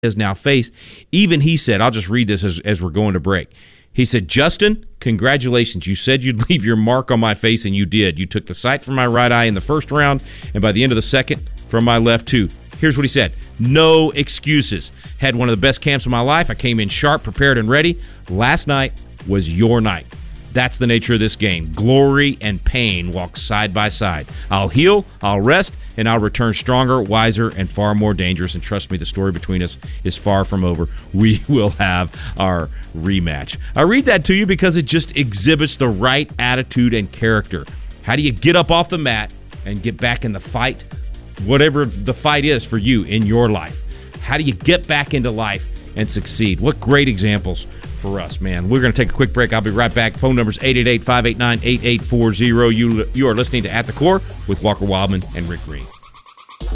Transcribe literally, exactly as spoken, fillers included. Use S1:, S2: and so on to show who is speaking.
S1: has now faced. Even he said, I'll just read this as, as we're going to break. He said, Justin, congratulations. You said you'd leave your mark on my face, and you did. You took the sight from my right eye in the first round, and by the end of the second, from my left too. Here's what he said. No excuses. Had one of the best camps of my life. I came in sharp, prepared, and ready. Last night was your night. That's the nature of this game. Glory and pain walk side by side. I'll heal, I'll rest, and I'll return stronger, wiser, and far more dangerous. And trust me, the story between us is far from over. We will have our rematch. I read that to you because it just exhibits the right attitude and character. How do you get up off the mat and get back in the fight? Whatever the fight is for you in your life. How do you get back into life and succeed? What great examples for us, man. We're going to take a quick break. I'll be right back. Phone number's eight eight eight, five eight nine, eight eight four zero. You, you are listening to At the Core with Walker Wildman and Rick Green.